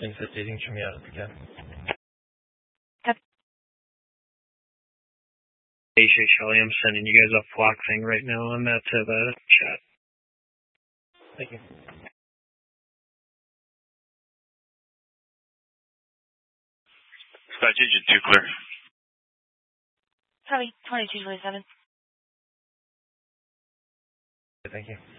Thanks for dating. Show me out if you can. Hey, Shelly, I'm sending you guys a flock thing right now on that to the chat. Thank you. Scott, Agent 2 clear. Probably 2227. Thank you.